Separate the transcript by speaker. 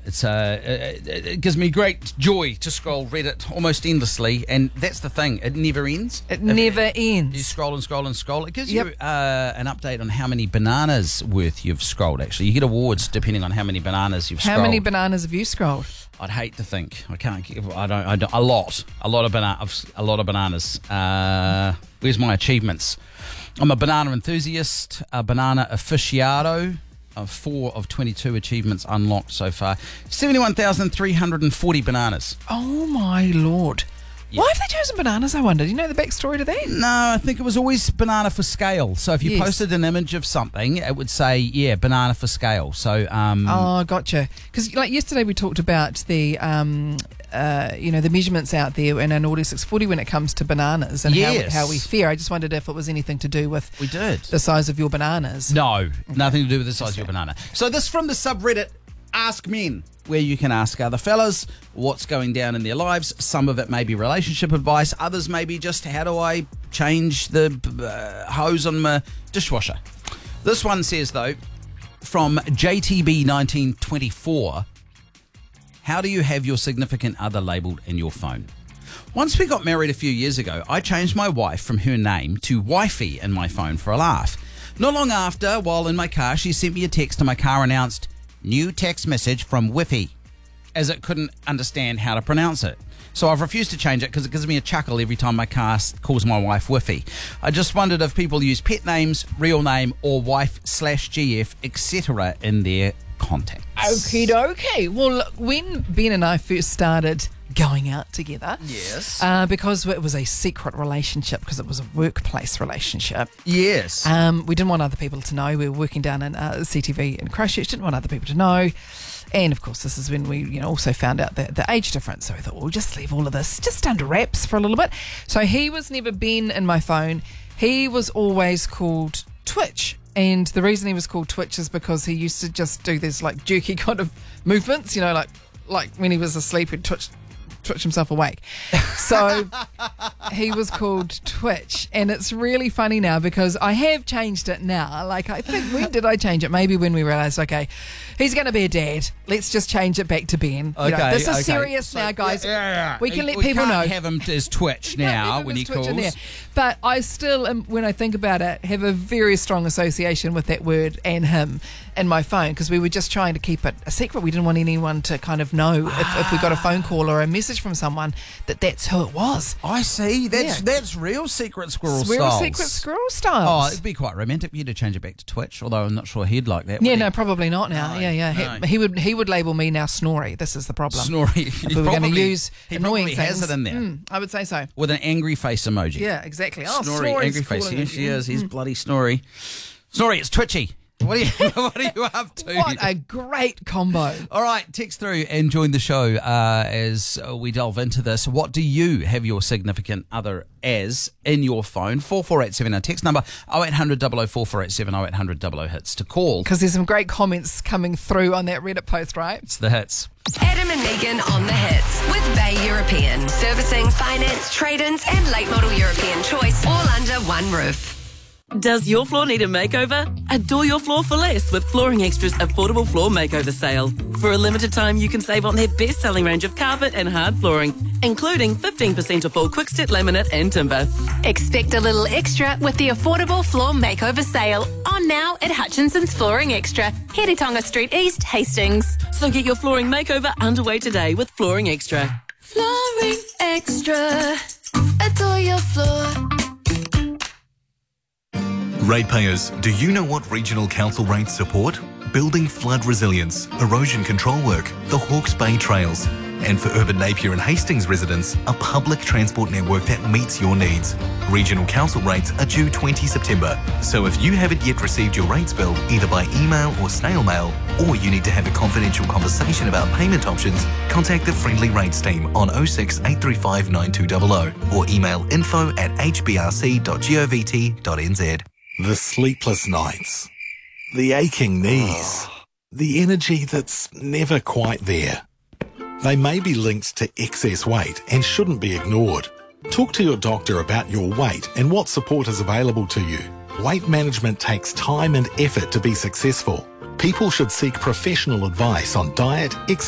Speaker 1: It gives me great joy to scroll Reddit almost endlessly, and that's the thing. It never ends.
Speaker 2: It never ends.
Speaker 1: You scroll and scroll and scroll. It gives you an update on how many bananas worth you've scrolled, actually. You get awards depending on how many bananas you've scrolled.
Speaker 2: How many bananas have you scrolled?
Speaker 1: I'd hate to think. I can't give. I don't. A lot of bananas. Where's my achievements? I'm a banana enthusiast, a banana aficionado. 4 of 22 achievements unlocked so far. 71,340 bananas.
Speaker 2: Oh my Lord.
Speaker 1: Yeah.
Speaker 2: Why have they chosen bananas, I wonder? Do you know the backstory to that?
Speaker 1: No, I think it was always banana for scale. So if you posted an image of something, it would say, banana for scale. So,
Speaker 2: oh, gotcha. Because like yesterday we talked about the, the measurements out there in an Audi 640 when it comes to bananas and how we fare. I just wondered if it was anything to do with the size of your bananas.
Speaker 1: No, nothing to do with the size of your banana. So this from the subreddit Ask Men, where you can ask other fellas what's going down in their lives. Some of it may be relationship advice. Others may be just how do I change the hose on my dishwasher. This one says, though, from JTB1924, how do you have your significant other labelled in your phone? Once we got married a few years ago, I changed my wife from her name to Wifey in my phone for a laugh. Not long after, while in my car, she sent me a text and my car announced, "New text message from Wiffy," as it couldn't understand how to pronounce it. So I've refused to change it because it gives me a chuckle every time my car calls my wife Wiffy. I just wondered if people use pet names, real name, or wife/GF, etc. in their contacts.
Speaker 2: Okie dokie. Well, look, when Ben and I first started going out together,
Speaker 1: yes,
Speaker 2: because it was a secret relationship, because it was a workplace relationship.
Speaker 1: Yes.
Speaker 2: We didn't want other people to know. We were working down in CTV in Christchurch, didn't want other people to know. And of course, this is when we also found out the age difference. So we thought, we'll just leave all of this just under wraps for a little bit. So he was never Ben in my phone. He was always called Twitch. And the reason he was called Twitch is because he used to just do this like jerky kind of movements, like when he was asleep, he'd twitch himself awake. So he was called Twitch, and it's really funny now because I have changed it now. Like, I think, when did I change it? Maybe when we realised, okay, he's going to be a dad. Let's just change it back to Ben.
Speaker 1: Okay,
Speaker 2: this is serious now, guys. We can let people know.
Speaker 1: We can't have him as Twitch now when he calls.
Speaker 2: But I still, when I think about it, have a very strong association with that word and him in my phone, because we were just trying to keep it a secret. We didn't want anyone to kind of know if we got a phone call or a message from someone that's who it was.
Speaker 1: I see. That's real secret squirrel style.
Speaker 2: Real secret squirrel style.
Speaker 1: Oh, it'd be quite romantic for you to change it back to Twitch, although I'm not sure he'd like that.
Speaker 2: Yeah, no, probably not now.
Speaker 1: No,
Speaker 2: yeah.
Speaker 1: no.
Speaker 2: He would label me now Snorri. This is the problem.
Speaker 1: Snorri.
Speaker 2: If we were going to use annoying
Speaker 1: things. He probably
Speaker 2: things,
Speaker 1: has it in there.
Speaker 2: I would say so.
Speaker 1: With an angry face emoji.
Speaker 2: Yeah, exactly. Oh,
Speaker 1: Snorri, angry face. Yes, he is. He's bloody Snorri. Snorri, it's Twitchy. What are you up to?
Speaker 2: What a great combo.
Speaker 1: All right, text through and join the show as we delve into this. What do you have your significant other as in your phone? 4487, our text number 0800 004 0800 hits to call.
Speaker 2: Because there's some great comments coming through on that Reddit post, right?
Speaker 1: It's the hits.
Speaker 3: Adam and Megan on the hits with Bay European. Servicing, finance, trade-ins and late model European choice all under one roof.
Speaker 4: Does your floor need a makeover? Adore your floor for less with Flooring Extra's affordable floor makeover sale. For a limited time, you can save on their best-selling range of carpet and hard flooring, including 15% off all quick-step laminate and timber.
Speaker 5: Expect a little extra with the affordable floor makeover sale on now at Hutchinson's Flooring Extra, Heritonga Street East, Hastings.
Speaker 4: So get your flooring makeover underway today with Flooring Extra.
Speaker 5: Flooring Extra. Adore your floor.
Speaker 6: Ratepayers, do you know what regional council rates support? Building flood resilience, erosion control work, the Hawke's Bay Trails, and for urban Napier and Hastings residents, a public transport network that meets your needs. Regional council rates are due 20 September, so if you haven't yet received your rates bill, either by email or snail mail, or you need to have a confidential conversation about payment options, contact the Friendly Rates team on 06 835 9200 or email info@hbrc.govt.nz.
Speaker 7: The sleepless nights, the aching knees, the energy that's never quite there. They may be linked to excess weight and shouldn't be ignored. Talk to your doctor about your weight and what support is available to you. Weight management takes time and effort to be successful. People should seek professional advice on diet, exercise,